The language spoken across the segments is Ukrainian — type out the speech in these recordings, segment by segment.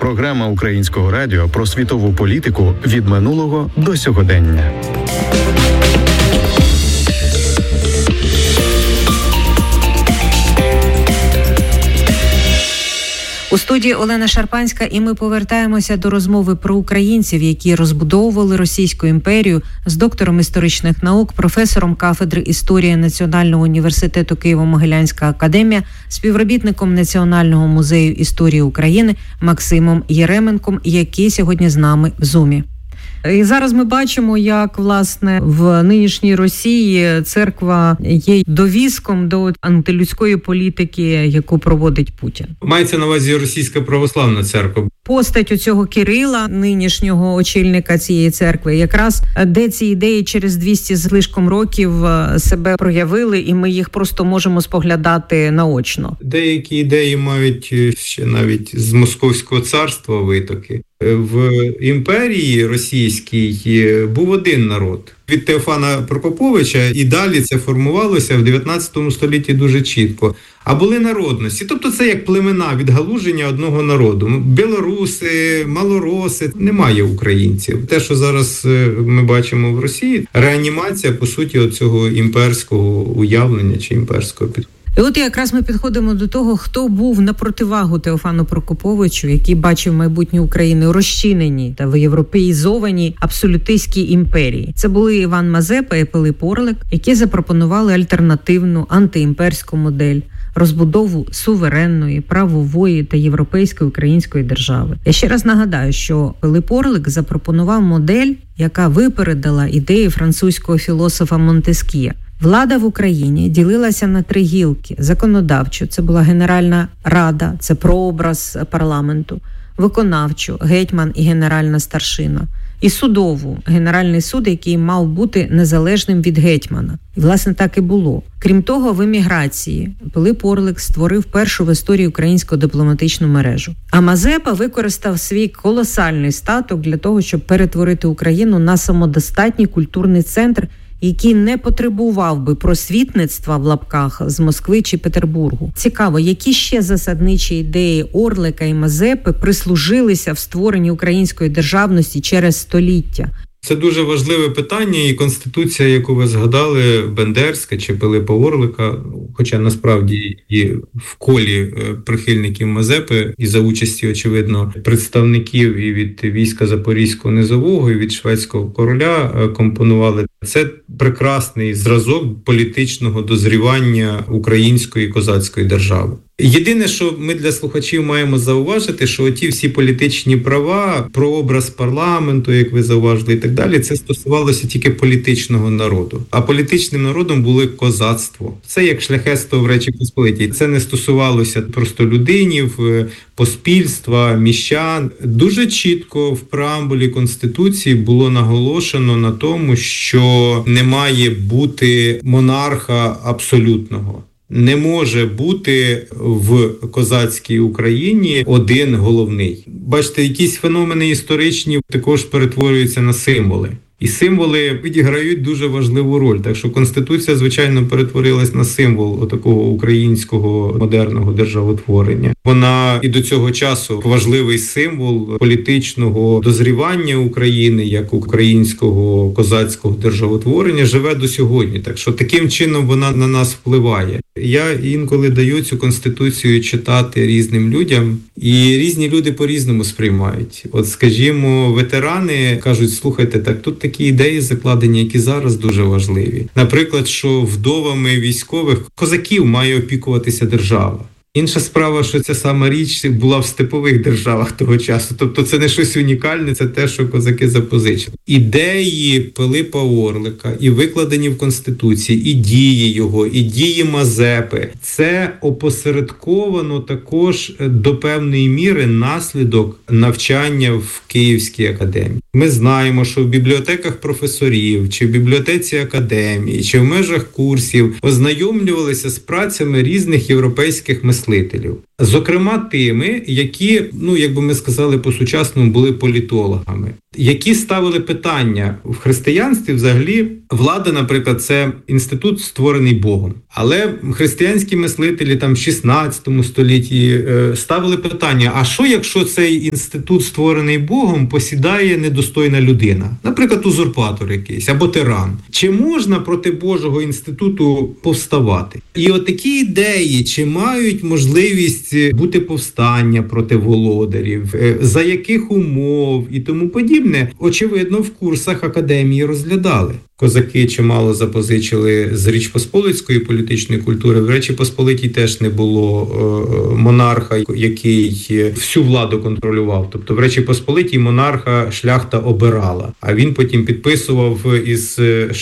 Програма Українського радіо про світову політику від минулого до сьогодення. У студії Олена Шарпанська, і ми повертаємося до розмови про українців, які розбудовували Російську імперію, з доктором історичних наук, професором кафедри історії Національного університету Києво-Могилянська академія, співробітником Національного музею історії України Максимом Єременком, який сьогодні з нами в Зумі. І зараз ми бачимо, як, власне, в нинішній Росії церква є довіском до антилюдської політики, яку проводить Путін. Мається на увазі Російська православна церква. Постать оцього Кирила, нинішнього очільника цієї церкви, якраз де ці ідеї через 200 з лишком років себе проявили, і ми їх просто можемо споглядати наочно. Деякі ідеї мають ще навіть з Московського царства витоки. В імперії російській був один народ. Від Теофана Прокоповича і далі це формувалося в 19 столітті дуже чітко. А були народності. Тобто це як племена, відгалуження одного народу. Білоруси, малороси, немає українців. Те, що зараз ми бачимо в Росії, реанімація, по суті, оцього імперського уявлення чи імперського підходу. І от якраз ми підходимо до того, хто був на противагу Теофану Прокоповичу, який бачив майбутнє України у розчиненій та європеїзованій абсолютистській імперії. Це були Іван Мазепа і Пилип Орлик, які запропонували альтернативну антиімперську модель, розбудову суверенної, правової та європейської української держави. Я ще раз нагадаю, що Пилип Орлик запропонував модель, яка випередила ідеї французького філософа Монтеск'є. Влада в Україні ділилася на 3 гілки. Законодавчу – це була Генеральна Рада, це прообраз парламенту. Виконавчу – гетьман і генеральна старшина. І судову – Генеральний суд, який мав бути незалежним від гетьмана. І, власне, так і було. Крім того, в еміграції Пилип Орлик створив першу в історії українську дипломатичну мережу. А Мазепа використав свій колосальний статок для того, щоб перетворити Україну на самодостатній культурний центр, який не потребував би просвітництва в лапках з Москви чи Петербургу. Цікаво, які ще засадничі ідеї Орлика і Мазепи прислужилися в створенні української державності через століття? Це дуже важливе питання, і Конституція, яку ви згадали, Бендерська чи Пилипа Орлика, хоча насправді і в колі прихильників Мазепи, і за участі, очевидно, представників і від війська Запорізького низового, і від шведського короля компонували. Це прекрасний зразок політичного дозрівання української козацької держави. Єдине, що ми для слухачів маємо зауважити, що ті всі політичні права, прообраз парламенту, як ви зауважили, і так далі, це стосувалося тільки політичного народу. А політичним народом були козацтво. Це як шляхетство в Речі Посполитій. Це не стосувалося простолюдинів, поспільства, міщан. Дуже чітко в преамбулі Конституції було наголошено на тому, що не має бути монарха абсолютного. Не може бути в козацькій Україні один головний. Бачите, якісь феномени історичні також перетворюються на символи. І символи відіграють дуже важливу роль. Так що Конституція, звичайно, перетворилась на символ такого українського модерного державотворення. Вона і до цього часу важливий символ політичного дозрівання України, як українського козацького державотворення, живе до сьогодні. Так що таким чином вона на нас впливає. Я інколи даю цю Конституцію читати різним людям, і різні люди по-різному сприймають. От, скажімо, ветерани кажуть, слухайте, так тут такі ідеї закладені, які зараз дуже важливі. Наприклад, що вдовами військових козаків має опікуватися держава. Інша справа, що ця сама річ була в степових державах того часу. Тобто це не щось унікальне, це те, що козаки запозичили. Ідеї Пилипа Орлика і викладені в Конституції, і дії його, і дії Мазепи – це опосередковано також до певної міри наслідок навчання в Київській академії. Ми знаємо, що в бібліотеках професорів, чи в бібліотеці академії, чи в межах курсів ознайомлювалися з працями різних європейських мислителів. Зокрема, тими, які, як би ми сказали по-сучасному, були політологами, які ставили питання в християнстві. Взагалі, влада, наприклад, це інститут, створений Богом. Але християнські мислителі там в 16 столітті ставили питання, а що, якщо цей інститут, створений Богом, посідає недостойна людина? Наприклад, узурпатор якийсь або тиран. Чи можна проти Божого інституту повставати? І от такі ідеї, чи мають можливість бути повстання проти володарів, за яких умов і тому подібне, очевидно, в курсах академії розглядали. Козаки чимало запозичили з Річ Посполицької політичної культури. В Речі Посполитій теж не було монарха, який всю владу контролював. Тобто в Речі Посполитій монарха шляхта обирала, а він потім підписував із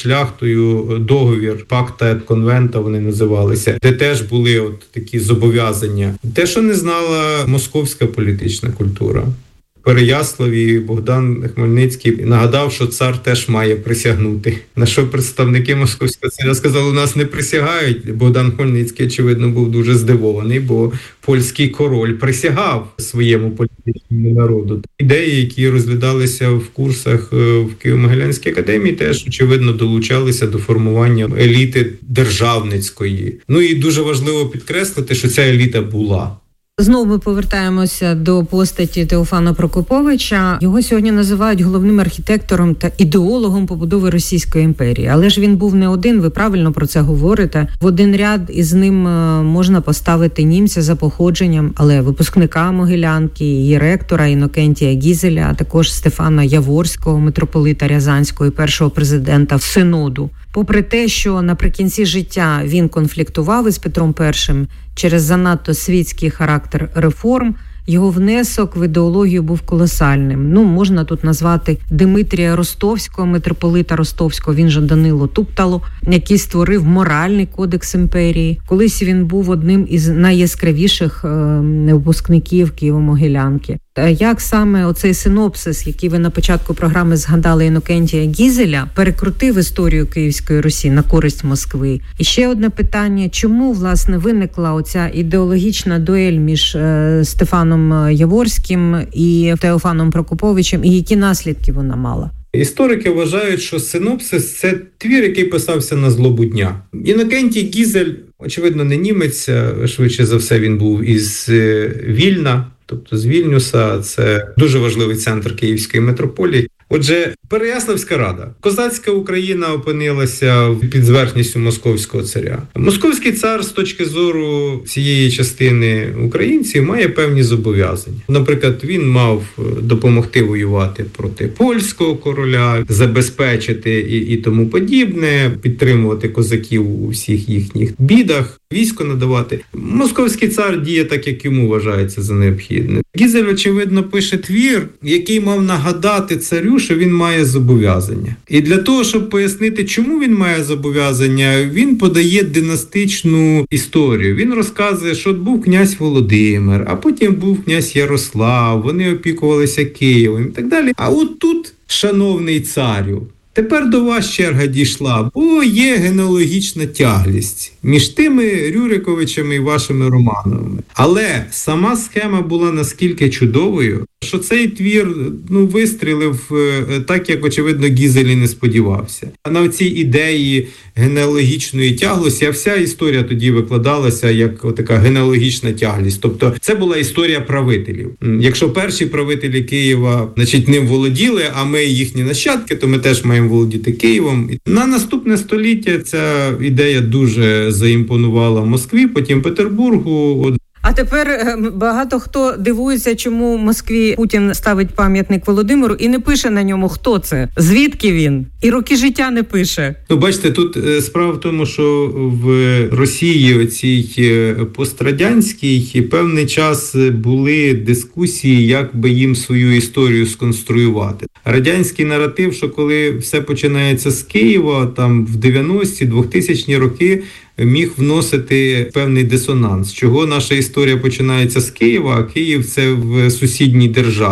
шляхтою договір, пакта ет конвента вони називалися, де теж були от такі зобов'язання. Те, що не знала московська політична культура. В Переяславі Богдан Хмельницький нагадав, що цар теж має присягнути. На що представники московського царя сказали, у нас не присягають. Богдан Хмельницький, очевидно, був дуже здивований, бо польський король присягав своєму політичному народу. Ідеї, які розглядалися в курсах в Києво-Могилянській академії, теж, очевидно, долучалися до формування еліти державницької. І дуже важливо підкреслити, що ця еліта була. Знову ми повертаємося до постаті Теофана Прокоповича. Його сьогодні називають головним архітектором та ідеологом побудови Російської імперії. Але ж він був не один, ви правильно про це говорите. В один ряд із ним можна поставити німця за походженням, але випускника Могилянки, її ректора Інокентія Гізеля, а також Стефана Яворського, митрополита Рязанського і першого президента Синоду. Попри те, що наприкінці життя він конфліктував із Петром І через занадто світський характер реформ, його внесок в ідеологію був колосальним. Можна тут назвати Димитрія Ростовського, митрополита Ростовського, він же Данило Туптало, який створив моральний кодекс імперії. Колись він був одним із найяскравіших випускників Києво-Могилянки. Як саме оцей синопсис, який ви на початку програми згадали Інокентія Гізеля, перекрутив історію Київської Русі на користь Москви? І ще одне питання, чому, власне, виникла оця ідеологічна дуель між Стефаном Яворським і Теофаном Прокоповичем, і які наслідки вона мала? Історики вважають, що синопсис – це твір, який писався на злобу дня. Інокентій Гізель, очевидно, не німець, швидше за все він був із Вільна, тобто з Вільнюса, це дуже важливий центр Київської митрополії. Отже, Переяславська рада. Козацька Україна опинилася під зверхністю московського царя. Московський цар з точки зору цієї частини українців має певні зобов'язання. Наприклад, він мав допомогти воювати проти польського короля, забезпечити і тому подібне, підтримувати козаків у всіх їхніх бідах, військо надавати. Московський цар діє так, як йому вважається за необхідне. Гізель, очевидно, пише твір, який мав нагадати царю, що він має зобов'язання. І для того, щоб пояснити, чому він має зобов'язання, він подає династичну історію. Він розказує, що був князь Володимир, а потім був князь Ярослав, вони опікувалися Києвом і так далі. А от тут, шановний царю, тепер до вас черга дійшла, бо є генеалогічна тяглість між тими Рюриковичами і вашими Романовими. Але сама схема була наскільки чудовою, що цей твір вистрілив так, як, очевидно, Гізель і не сподівався. А на цій ідеї генеалогічної тяглості, а вся історія тоді викладалася як така генеалогічна тяглість. Тобто це була історія правителів. Якщо перші правителі Києва, ним володіли, а ми їхні нащадки, то ми теж маємо володіти Києвом. На наступне століття ця ідея дуже заімпонувала Москві, потім Петербургу. А тепер багато хто дивується, чому в Москві Путін ставить пам'ятник Володимиру і не пише на ньому, хто це, звідки він, і роки життя не пише. Бачите, тут справа в тому, що в Росії оцій пострадянській певний час були дискусії, як би їм свою історію сконструювати. Радянський наратив, що коли все починається з Києва, там в 90-ті, 2000-ні роки, міг вносити певний дисонанс, чого наша історія починається з Києва, а Київ – це в сусідній державі.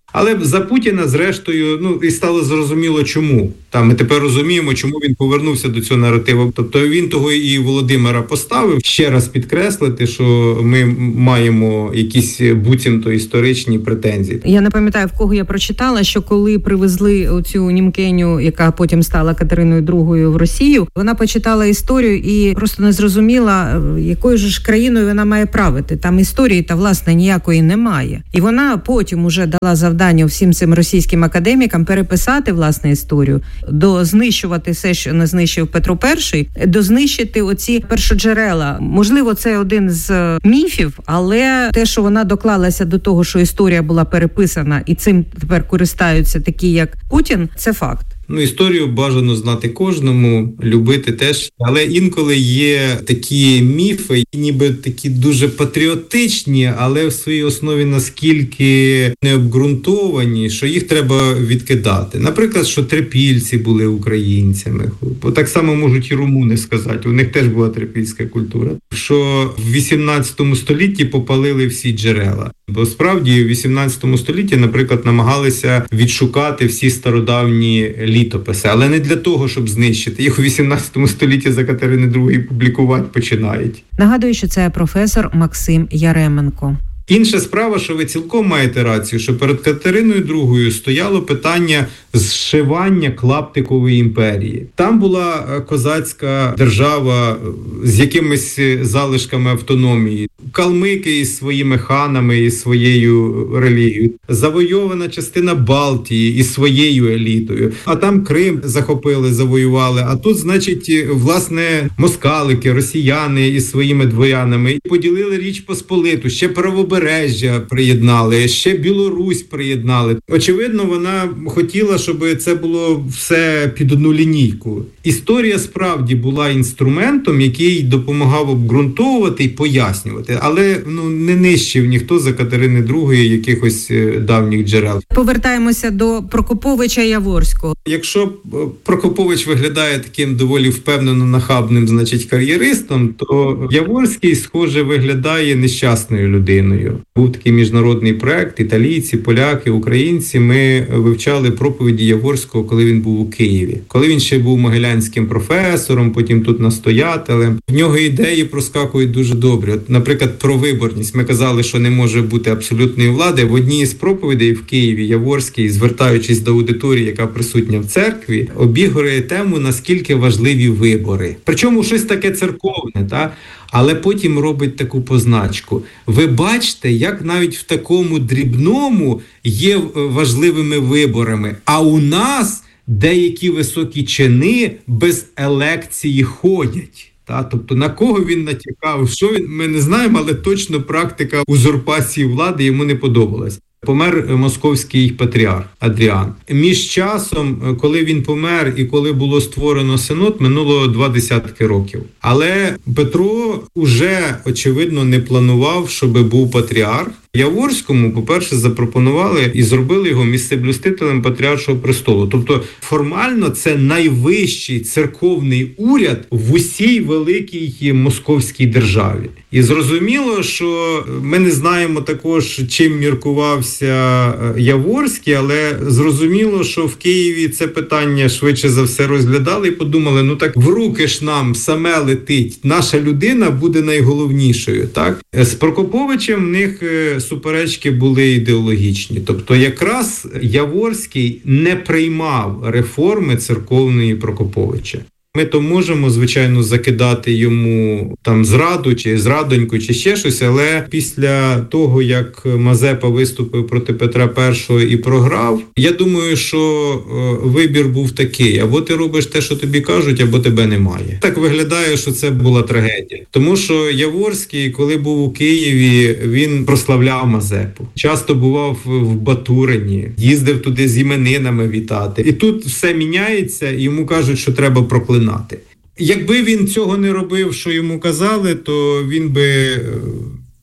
Але за Путіна, зрештою, і стало зрозуміло, чому. Ми тепер розуміємо, чому він повернувся до цього наративу. Тобто він того і Володимира поставив. Ще раз підкреслити, що ми маємо якісь буцімто історичні претензії. Я не пам'ятаю, в кого я прочитала, що коли привезли оцю німкеню, яка потім стала Катериною II в Росію, вона почитала історію і просто не зрозуміла, якою ж країною вона має правити. Там історії та, власне, ніякої немає. І вона потім уже дала завдання всім цим російським академікам переписати, власне, історію, дознищувати все, що не знищив Петро І, дознищити оці першоджерела. Можливо, це один з міфів, але те, що вона доклалася до того, що історія була переписана і цим тепер користаються такі, як Путін, це факт. Історію бажано знати кожному, любити теж. Але інколи є такі міфи, ніби такі дуже патріотичні, але в своїй основі наскільки необґрунтовані, що їх треба відкидати. Наприклад, що трипільці були українцями. Бо так само можуть і румуни сказати, у них теж була трипільська культура. Що в 18 столітті попалили всі джерела. Бо справді в 18 столітті, наприклад, намагалися відшукати всі стародавні літописи, але не для того, щоб знищити. Їх у 18 столітті за Катерини II публікувати починають. Нагадую, що це професор Максим Яременко. Інша справа, що ви цілком маєте рацію, що перед Катериною II стояло питання зшивання клаптикової імперії. Там була козацька держава з якимись залишками автономії. Калмики із своїми ханами і своєю релігією. Завойована частина Балтії із своєю елітою. А там Крим захопили, завоювали. А тут, значить, власне, москалики, росіяни із своїми двоянами. І поділили Річ Посполиту. Ще Правобережжя приєднали, ще Білорусь приєднали. Очевидно, вона хотіла, щоб це було все під одну лінійку. Історія справді була інструментом, який допомагав обґрунтовувати і пояснювати. Але не нищив ніхто за Катерини II якихось давніх джерел. Повертаємося до Прокоповича Яворського. Якщо Прокопович виглядає таким доволі впевнено нахабним, значить, кар'єристом, то Яворський, схоже, виглядає нещасною людиною. Був такий міжнародний проект, італійці, поляки, українці. Ми вивчали проповіді Яворського, коли він був у Києві. Коли він ще був могилянським професором, потім тут настоятелем. В нього ідеї проскакують дуже добре. От, наприклад, про виборність. Ми казали, що не може бути абсолютної влади. В одній із проповідей в Києві Яворський, звертаючись до аудиторії, яка присутня в церкві, обігрує тему, наскільки важливі вибори. Причому щось таке церковне, та? Але потім робить таку позначку. Ви бачите, як навіть в такому дрібному є важливими виборами. А у нас деякі високі чини без елекції ходять. Тобто на кого він натякав, що він, ми не знаємо, але точно практика узурпації влади йому не подобалась. Помер московський патріарх Адріан. Між часом, коли він помер і коли було створено синод, минуло 20 років. Але Петро уже, очевидно, не планував, щоб був патріарх. Яворському, по-перше, запропонували і зробили його місцеблюстителем Патріаршого престолу. Тобто формально це найвищий церковний уряд в усій великій московській державі. І зрозуміло, що ми не знаємо також, чим міркувався Яворський, але зрозуміло, що в Києві це питання швидше за все розглядали і подумали, так в руки ж нам саме летить, наша людина буде найголовнішою. Так? З Прокоповичем в них суперечки були ідеологічні. Тобто якраз Яворський не приймав реформи церковної Прокоповича. Ми то можемо, звичайно, закидати йому там зраду, чи зрадоньку, чи ще щось, але після того, як Мазепа виступив проти Петра І і програв, я думаю, що вибір був такий: або ти робиш те, що тобі кажуть, або тебе немає. Так виглядає, що це була трагедія. Тому що Яворський, коли був у Києві, він прославляв Мазепу. Часто бував в Батурині, їздив туди з іменинами вітати. І тут все міняється, і йому кажуть, що треба проклинати. Якби він цього не робив, що йому казали, то він би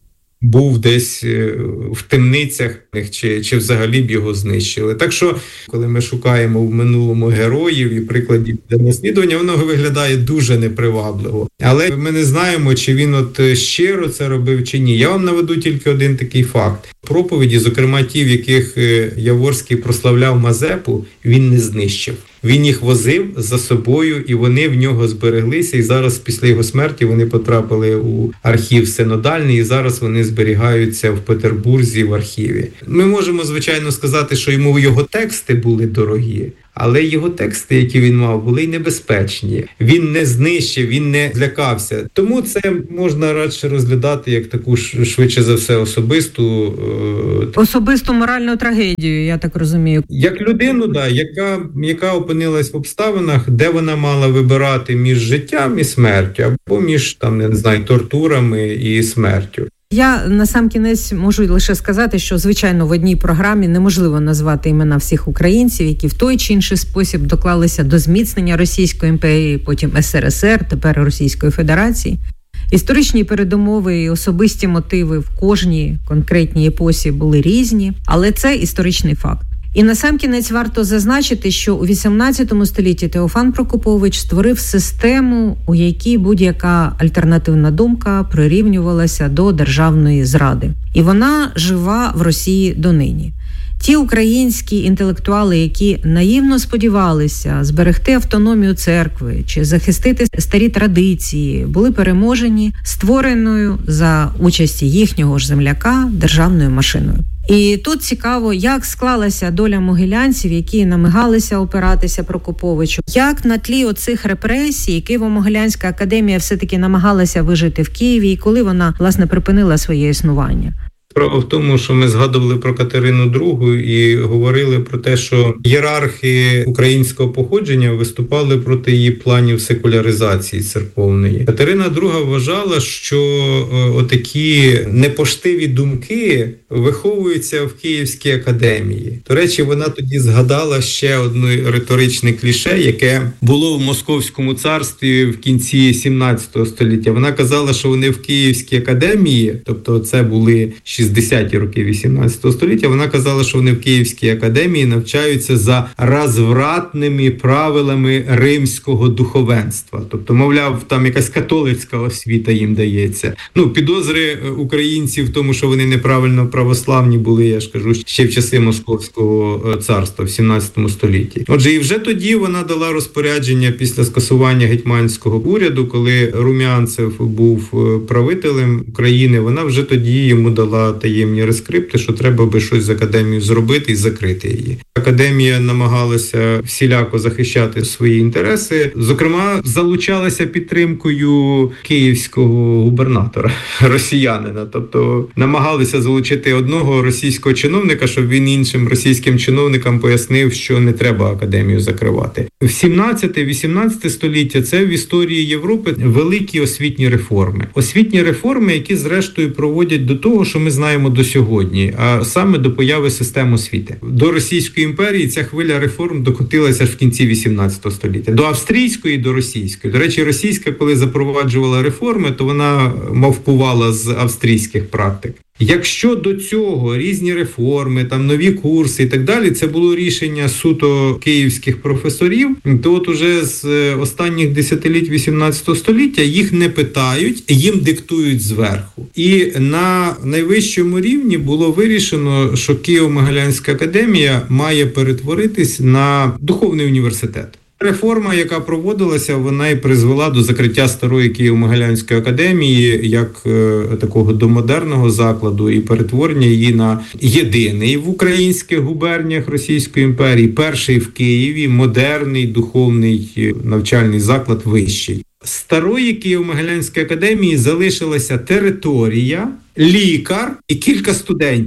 був десь в темницях, чи взагалі б його знищили. Так що, коли ми шукаємо в минулому героїв і прикладів для наслідування, воно виглядає дуже непривабливо. Але ми не знаємо, чи він щиро це робив, чи ні. Я вам наведу тільки один такий факт. Проповіді, зокрема ті, в яких Яворський прославляв Мазепу, він не знищив. Він їх возив за собою, і вони в нього збереглися, і зараз після його смерті вони потрапили у архів синодальний, і зараз вони зберігаються в Петербурзі в архіві. Ми можемо, звичайно, сказати, що йому його тексти були дорогі, але його тексти, які він мав, були й небезпечні. Він не знищив, він не злякався. Тому це можна радше розглядати як таку, швидше за все, особисту моральну трагедію, я так розумію. Як людину, яка опинилась в обставинах, де вона мала вибирати між життям і смертю, або між, тортурами і смертю. Я насамкінець можу лише сказати, що, звичайно, в одній програмі неможливо назвати імена всіх українців, які в той чи інший спосіб доклалися до зміцнення Російської імперії, потім СРСР, тепер Російської Федерації. Історичні передумови і особисті мотиви в кожній конкретній епосі були різні, але це історичний факт. І насамкінець варто зазначити, що у XVIII столітті Теофан Прокопович створив систему, у якій будь-яка альтернативна думка прирівнювалася до державної зради. І вона жива в Росії донині. Ті українські інтелектуали, які наївно сподівалися зберегти автономію церкви чи захистити старі традиції, були переможені створеною за участі їхнього ж земляка державною машиною. І тут цікаво, як склалася доля могилянців, які намагалися опиратися Прокоповичу. Як на тлі оцих репресій Києво-Могилянська академія все-таки намагалася вижити в Києві, і коли вона, власне, припинила своє існування? Справа в тому, що ми згадували про Катерину II і говорили про те, що ієрархи українського походження виступали проти її планів секуляризації церковної. Катерина II вважала, що отакі непоштиві думки виховуються в Київській академії. До речі, вона тоді згадала ще одне риторичне кліше, яке було в Московському царстві в кінці 17 століття. Вона казала, що вони в Київській академії, тобто це були 60-ті роки 18 століття, вона казала, що вони в Київській академії навчаються за розвратними правилами римського духовенства. Тобто, мовляв, там якась католицька освіта їм дається. Підозри українців в тому, що вони неправильно православні були, я ж кажу, ще в часи Московського царства в 17 столітті. Отже, і вже тоді вона дала розпорядження після скасування гетьманського уряду, коли Румянцев був правителем України, вона вже тоді йому дала таємні рескрипти, що треба би щось з академією зробити і закрити її. Академія намагалася всіляко захищати свої інтереси, зокрема, залучалася підтримкою київського губернатора, росіянина, тобто намагалися залучити одного російського чиновника, щоб він іншим російським чиновникам пояснив, що не треба академію закривати. В 17-18 століття це в історії Європи великі освітні реформи. Освітні реформи, які зрештою проводять до того, що ми знаємо до сьогодні, а саме до появи систем освіти. До Російської імперії ця хвиля реформ докотилася ж в кінці 18 століття. До австрійської і до російської. До речі, російська, коли запроваджувала реформи, то вона мавпувала з австрійських практик. Якщо до цього різні реформи, нові курси і так далі, це було рішення суто київських професорів, то от уже з останніх десятиліть 18 століття їх не питають, їм диктують зверху. І на найвищому рівні було вирішено, що Києво-Могилянська академія має перетворитись на духовний університет. Реформа, яка проводилася, вона і призвела до закриття старої Києво-Могилянської академії як такого домодерного закладу і перетворення її на єдиний в українських губерніях Російської імперії, перший в Києві модерний духовний навчальний заклад вищий. З старої Києво-Могилянської академії залишилася територія, лікар і кілька студентів.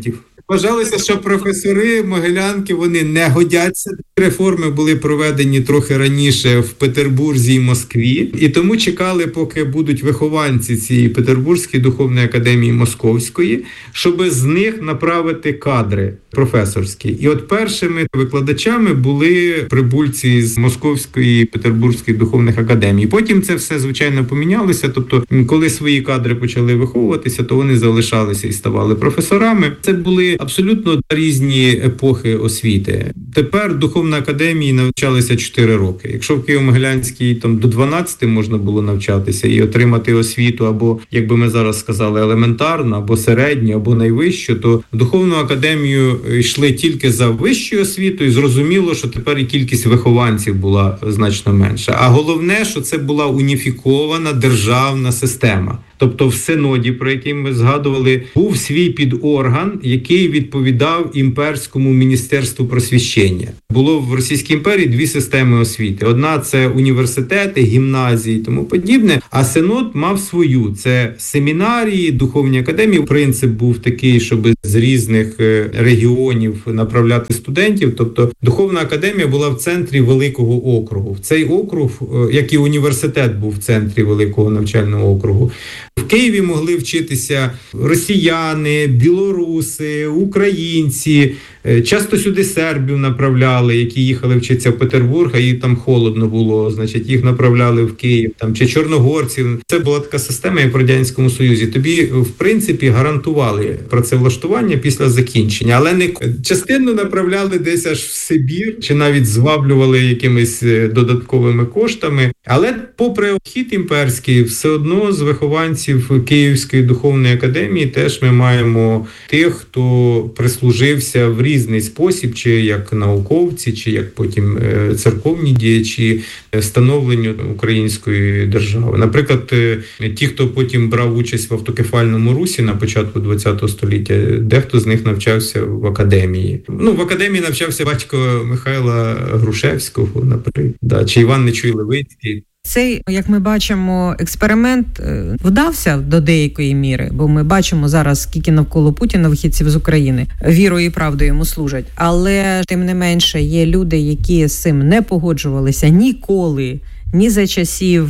Вважалося, що професори Могилянки, вони не годяться. Реформи були проведені трохи раніше в Петербурзі і Москві, і тому чекали, поки будуть вихованці цієї Петербурзької духовної академії Московської, щоб з них направити кадри професорські. І от першими викладачами були прибульці з Московської і Петербурзької духовних академій. Потім це все, звичайно, помінялося. Тобто, коли свої кадри почали виховуватися, то вони залишалися і ставали професорами. Це були абсолютно різні епохи освіти. Тепер духовна академії навчалися 4 роки. Якщо в Києво-Могилянській там до 12 можна було навчатися і отримати освіту або, як би ми зараз сказали, елементарну, або середню, або найвищу, то в духовну академію йшли тільки за вищою освітою, і зрозуміло, що тепер і кількість вихованців була значно менша. А головне, що це була уніфікована державна система. Тобто в Синоді, про який ми згадували, був свій підорган, який відповідав імперському міністерству просвіщення. Було в Російській імперії 2 системи освіти. Одна – це університети, гімназії і тому подібне, а Синод мав свою. Це семінарії, духовні академії. Принцип був такий, щоб з різних регіонів направляти студентів. Тобто духовна академія була в центрі великого округу. Цей округ, як і університет був в центрі великого навчального округу. В Києві могли вчитися росіяни, білоруси, українці. Часто сюди сербів направляли, які їхали вчитися в Петербург, а їм там холодно було, значить їх направляли в Київ, там, чи чорногорців. Це була така система, як в Радянському Союзі. Тобі, в принципі, гарантували працевлаштування після закінчення, але не частину направляли десь аж в Сибір, чи навіть зваблювали якимись додатковими коштами. Але попри хід імперський, все одно з вихованців Київської духовної академії теж ми маємо тих, хто прислужився в різний спосіб, чи як науковці, чи як потім церковні діячі становленню української держави. Наприклад, ті, хто потім брав участь в автокефальному русі на початку ХХ століття, дехто з них навчався в академії. В академії навчався батько Михайла Грушевського, наприклад, чи Іван Нечуй Левицький. Цей, як ми бачимо, експеримент вдався до деякої міри, бо ми бачимо зараз, скільки навколо Путіна вихідців з України вірою і правдою йому служать. Але, тим не менше, є люди, які з цим не погоджувалися ніколи, ні за часів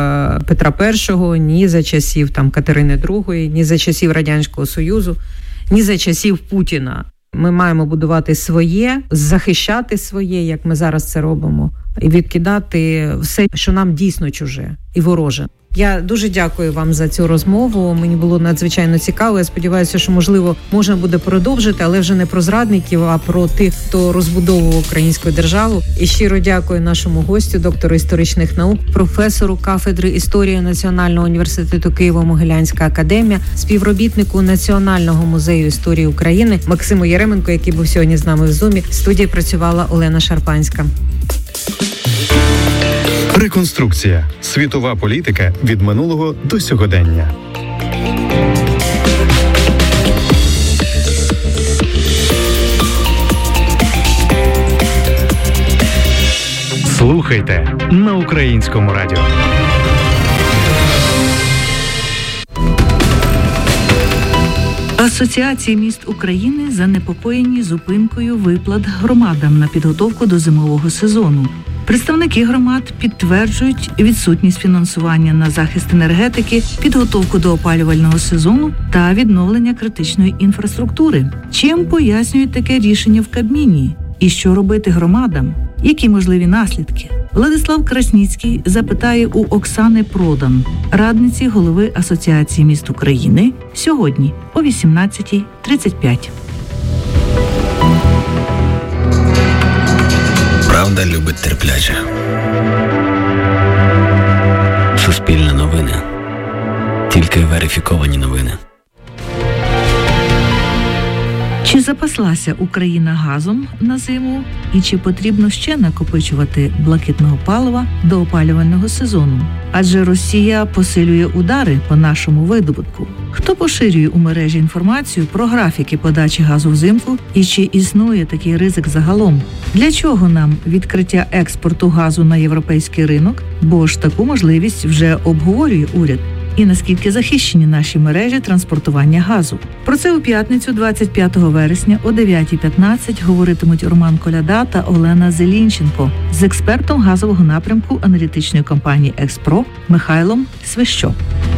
Петра І, ні за часів Катерини II, ні за часів Радянського Союзу, ні за часів Путіна. Ми маємо будувати своє, захищати своє, як ми зараз це робимо, і відкидати все, що нам дійсно чуже і вороже. Я дуже дякую вам за цю розмову. Мені було надзвичайно цікаво. Я сподіваюся, що, можливо, можна буде продовжити, але вже не про зрадників, а про тих, хто розбудовував українську державу. І щиро дякую нашому гостю, доктору історичних наук, професору кафедри історії Національного університету Києво-Могилянська академія, співробітнику Національного музею історії України Максиму Яременко, який був сьогодні з нами в Зумі. В студії працювала Олена Шарпанська. Реконструкція. Світова політика від минулого до сьогодення. Слухайте на Українському радіо. Асоціації міст України занепокоєні зупинкою виплат громадам на підготовку до зимового сезону. Представники громад підтверджують відсутність фінансування на захист енергетики, підготовку до опалювального сезону та відновлення критичної інфраструктури. Чим пояснюють таке рішення в Кабміні? І що робити громадам? Які можливі наслідки? Владислав Красніцький запитає у Оксани Продан, радниці голови Асоціації міст України, сьогодні о 18:35. Правда любить терплячих. Суспільне новини. Тільки верифіковані новини. Чи запаслася Україна газом на зиму? І чи потрібно ще накопичувати блакитного палива до опалювального сезону? Адже Росія посилює удари по нашому видобутку. Хто поширює у мережі інформацію про графіки подачі газу взимку і чи існує такий ризик загалом? Для чого нам відкриття експорту газу на європейський ринок? Бо ж таку можливість вже обговорює уряд. і наскільки захищені наші мережі транспортування газу. Про це у п'ятницю, 25 вересня о 9:15 говоритимуть Роман Коляда та Олена Зелінченко з експертом газового напрямку аналітичної компанії «Експро» Михайлом Свищо.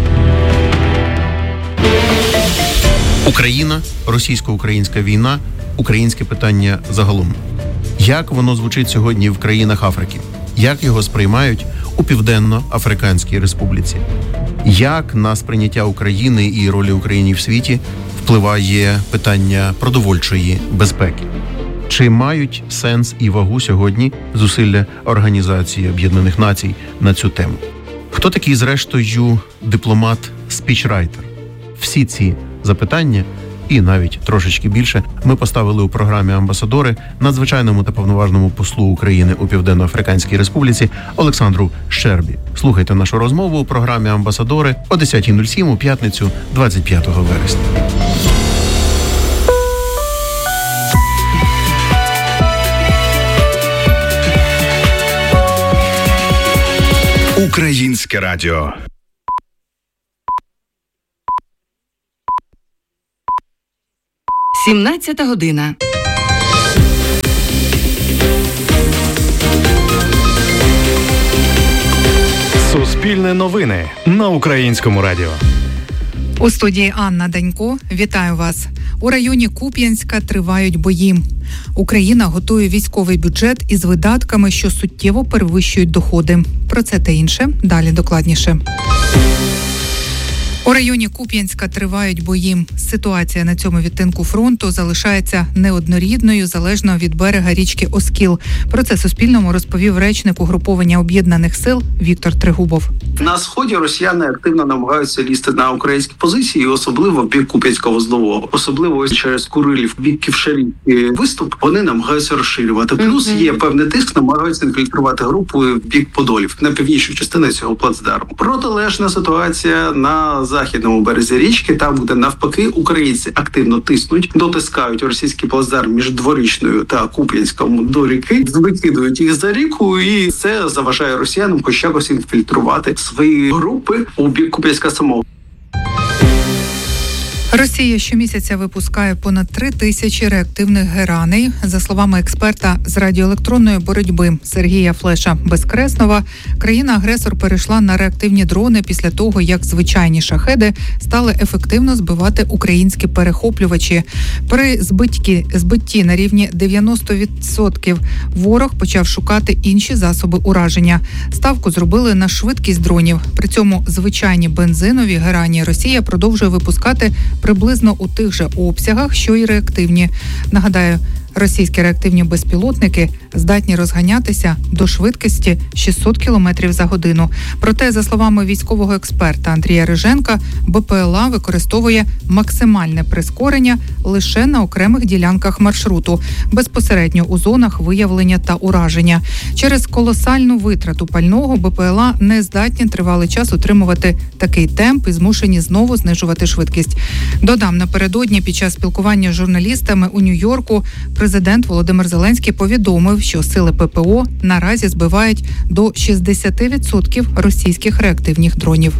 Україна, російсько-українська війна, українське питання загалом. Як воно звучить сьогодні в країнах Африки? Як його сприймають у Південно-Африканській Республіці? Як на сприйняття України і ролі України в світі впливає питання продовольчої безпеки? Чи мають сенс і вагу сьогодні зусилля Організації Об'єднаних Націй на цю тему? Хто такий, зрештою, дипломат-спічрайтер? Всі ці запитання і навіть трошечки більше ми поставили у програмі «Амбасадори» надзвичайному та повноважному послу України у Південно-Африканській Республіці Олександру Щербі. Слухайте нашу розмову у програмі «Амбасадори» о 10:07 у п'ятницю 25 вересня. Українське радіо. Сімнадцята година. Суспільне новини на Українському радіо. У студії Анна Данько. Вітаю вас. У районі Куп'янська тривають бої. Україна готує військовий бюджет із видатками, що суттєво перевищують доходи. Про це та інше далі докладніше. У районі Куп'янська тривають бої. Ситуація на цьому відтинку фронту залишається неоднорідною, залежно від берега річки Оскіл. Про це Суспільному розповів речник угруповання Об'єднаних сил Віктор Трегубов. На сході росіяни активно намагаються лізти на українські позиції, особливо в бік Куп'янсько-Вузлового. Особливо ось через Курилів, бік Ківшарівки виступ, вони намагаються розширювати. Плюс є певний тиск, намагаються інфільтрувати групу в бік Подолів, на північну частину цього плацдарму. Протилежна ситуація на західному березі річки, там, де навпаки українці активно тиснуть, дотискають російський плацдарм між Дворічною та Куп'янськом до ріки, викидують їх за ріку, і це заважає росіянам хоч якось інфільтрувати свої групи у бік Куп'янська самого. Росія щомісяця випускає понад 3000 реактивних гераней. За словами експерта з радіоелектронної боротьби Сергія Флеша-Безкреснова, країна-агресор перейшла на реактивні дрони після того, як звичайні шахеди стали ефективно збивати українські перехоплювачі. При збитті на рівні 90% ворог почав шукати інші засоби ураження. Ставку зробили на швидкість дронів. При цьому звичайні бензинові герані Росія продовжує випускати приблизно у тих же обсягах, що й реактивні. Нагадаю, російські реактивні безпілотники здатні розганятися до швидкості 600 км за годину. Проте, за словами військового експерта Андрія Риженка, БПЛА використовує максимальне прискорення лише на окремих ділянках маршруту, безпосередньо у зонах виявлення та ураження. Через колосальну витрату пального БПЛА не здатні тривалий час утримувати такий темп і змушені знову знижувати швидкість. Додам, напередодні під час спілкування з журналістами у Нью-Йорку президент Володимир Зеленський повідомив, що сили ППО наразі збивають до 60% російських реактивних дронів.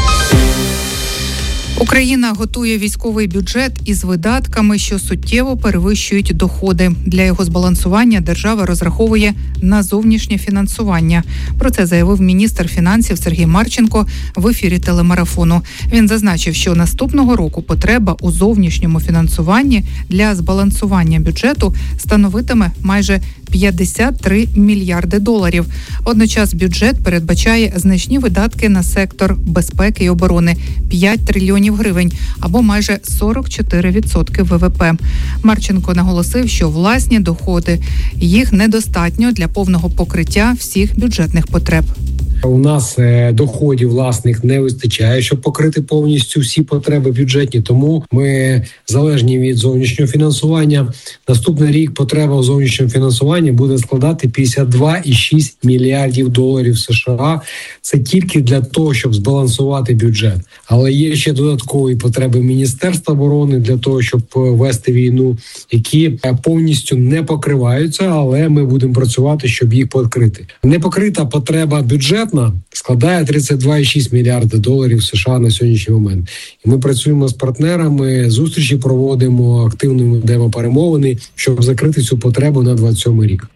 Україна готує військовий бюджет із видатками, що суттєво перевищують доходи. Для його збалансування держава розраховує на зовнішнє фінансування. Про це заявив міністр фінансів Сергій Марченко в ефірі телемарафону. Він зазначив, що наступного року потреба у зовнішньому фінансуванні для збалансування бюджету становитиме майже 53 мільярди доларів. Водночас бюджет передбачає значні видатки на сектор безпеки і оборони – 5 трильйонів гривень, або майже 44% ВВП. Марченко наголосив, що власні доходи, їх недостатньо для повного покриття всіх бюджетних потреб. У нас доходів власних не вистачає, щоб покрити повністю всі потреби бюджетні, тому ми залежні від зовнішнього фінансування. Наступний рік потреба у зовнішньому фінансуванні буде складати 52,6 мільярдів доларів США. Це тільки для того, щоб збалансувати бюджет. Але є ще додаткові потреби Міністерства оборони для того, щоб вести війну, які повністю не покриваються, але ми будемо працювати, щоб їх покрити. Не покрита потреба бюджету бюджетна складає $32,6 мільярда США на сьогоднішній момент. І ми працюємо з партнерами, зустрічі проводимо, активно ведемо перемовини, щоб закрити цю потребу на 27 рік.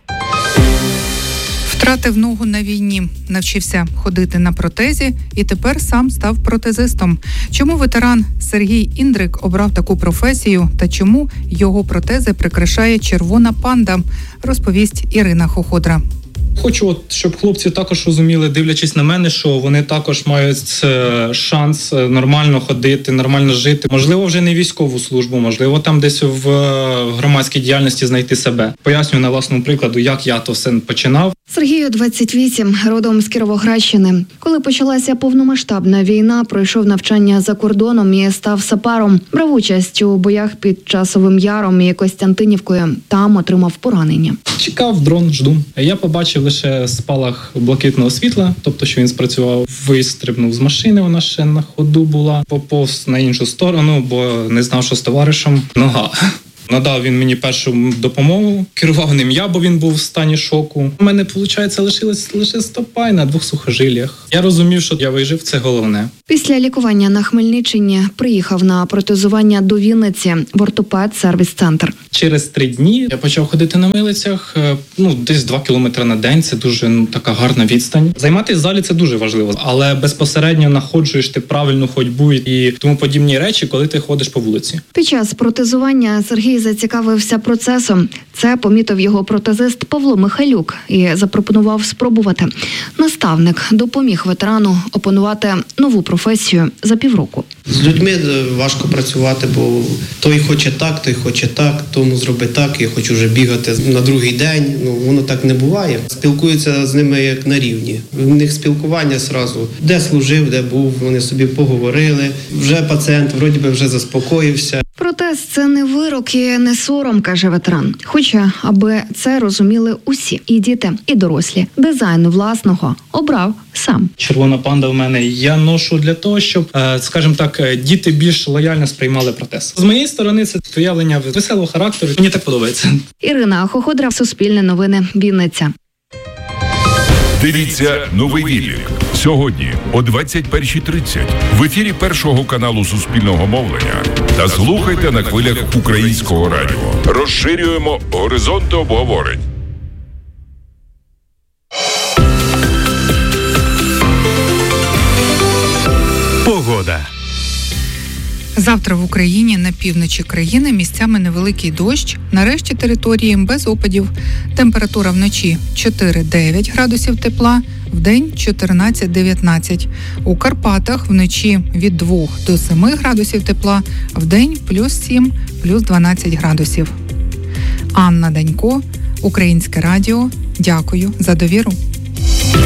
Втратив ногу на війні, навчився ходити на протезі і тепер сам став протезистом. Чому ветеран Сергій Індрик обрав таку професію та чому його протези прикрашає червона панда, розповість Ірина Хоходра. Хочу, щоб хлопці також розуміли, дивлячись на мене, що вони також мають шанс нормально ходити, нормально жити. Можливо, вже не військову службу, можливо, там десь в громадській діяльності знайти себе. Пояснюю на власному прикладу, як я то все починав. Сергію 28, родом з Кіровоградщини. Коли почалася повномасштабна війна, пройшов навчання за кордоном і став сапером. Брав участь у боях під Часовим Яром і Костянтинівкою. Там отримав поранення. Чекав дрон, жду. Я побачив лише спалах блакитного світла, тобто, що він спрацював, вистрибнув з машини, вона ще на ходу була, поповз на іншу сторону, бо не знав, що з товаришем. Нога. Надав він мені першу допомогу, керував ним я, бо він був в стані шоку. У мене, виходить, лишилась лише стопа на 2 сухожиллях. Я розумів, що я вижив, це головне. Після лікування на Хмельниччині приїхав на протезування до Вінниці в ортопед-сервіс-центр. Через 3 дні я почав ходити на милицях, десь 2 кілометри на день, це дуже така гарна відстань. Займатися в залі це дуже важливо, але безпосередньо находжуєш ти правильну ходьбу і тому подібні речі, коли ти ходиш по вулиці. Під час протезування Сергій зацікавився процесом. Це помітив його протезист Павло Михайлюк і запропонував спробувати. Наставник допоміг ветерану опанувати нову професію за півроку. З людьми важко працювати, бо той хоче так, тому зроби так, я хочу вже бігати на другий день. Воно так не буває. Спілкуються з ними як на рівні. В них спілкування зразу. Де служив, де був, вони собі поговорили. Вже пацієнт вроді би вже заспокоївся. Протез – це не вирок і не сором, каже ветеран. Хоче, аби це розуміли усі – і діти, і дорослі. Дизайн власного обрав сам. Червона панда в мене я ношу для того, щоб, скажімо так, діти більш лояльно сприймали протез. З моєї сторони це проявлення веселого характеру. Мені так подобається. Ірина Хоходра, Суспільне новини, Вінниця. Дивіться «Новий Віллік» сьогодні о 21:30 в ефірі Першого каналу Суспільного мовлення та слухайте на хвилях Українського радіо. Розширюємо горизонти обговорень. Погода. Завтра в Україні на півночі країни місцями невеликий дощ, на решті території без опадів. Температура вночі 4-9 градусів тепла, вдень 14-19. У Карпатах вночі від 2 до 7 градусів тепла, вдень +7, +12 градусів. Анна Данько, Українське радіо. Дякую за довіру.